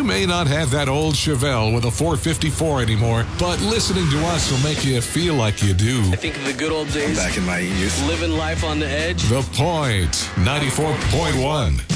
You may not have that old Chevelle with a 454 anymore, but listening to us will make you feel like you do. I think of the good old days. Back in my youth. Living life on the edge. The Point, 94.1.